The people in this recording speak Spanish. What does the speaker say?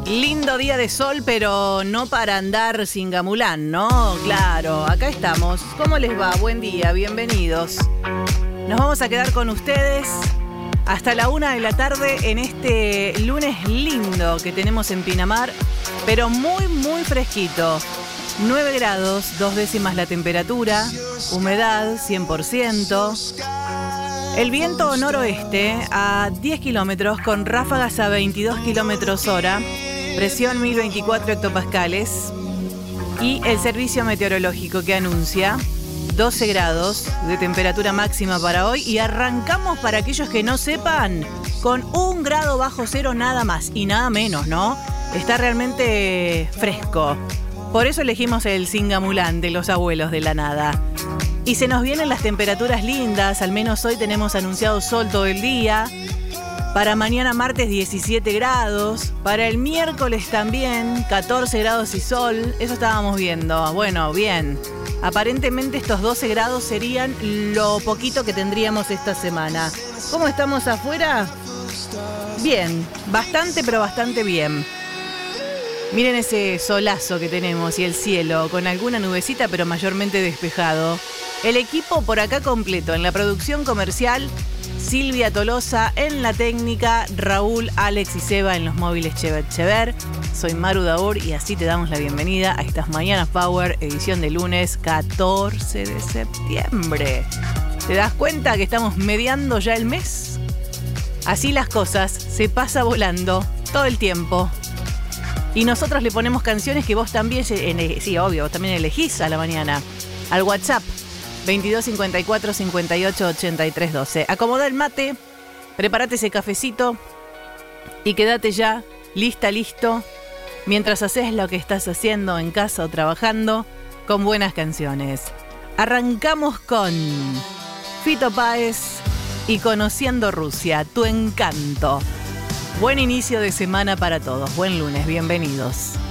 Lindo día de sol, pero no para andar sin gamulán, ¿no? Claro, acá estamos. ¿Cómo les va? Buen día, bienvenidos. Nos vamos a quedar con ustedes hasta la 1 de la tarde en este lunes lindo que tenemos en Pinamar, pero muy, muy fresquito. 9 grados, 2 décimas la temperatura, humedad 100%. El viento noroeste a 10 kilómetros con ráfagas a 22 kilómetros hora, presión 1024 hectopascales y el servicio meteorológico que anuncia 12 grados de temperatura máxima para hoy y arrancamos, para aquellos que no sepan, con 1 grado bajo cero nada más y nada menos, ¿no? Está realmente fresco. Por eso elegimos el Singamulán de los abuelos de la nada. Y se nos vienen las temperaturas lindas, al menos hoy tenemos anunciado sol todo el día. Para mañana martes 17 grados, para el miércoles también 14 grados y sol, eso estábamos viendo. Bueno, bien, aparentemente estos 12 grados serían lo poquito que tendríamos esta semana. ¿Cómo estamos afuera? Bien, bastante pero bastante bien. Miren ese solazo que tenemos y el cielo con alguna nubecita pero mayormente despejado. El equipo por acá completo, en la producción comercial, Silvia Tolosa, en la técnica, Raúl, Alex y Seba en los móviles Chever. Soy Maru Daur y así te damos la bienvenida a estas Mañanas Power, edición de lunes 14 de septiembre. ¿Te das cuenta que estamos mediando ya el mes? Así las cosas, se pasa volando todo el tiempo. Y nosotros le ponemos canciones que vos también, sí, obvio, vos también elegís a la mañana. Al WhatsApp, 22 54 58 83 12. Acomoda el mate, prepárate ese cafecito y quédate ya listo, mientras haces lo que estás haciendo en casa o trabajando, con buenas canciones. Arrancamos con Fito Páez y Conociendo Rusia, Tu Encanto. Buen inicio de semana para todos. Buen lunes, bienvenidos.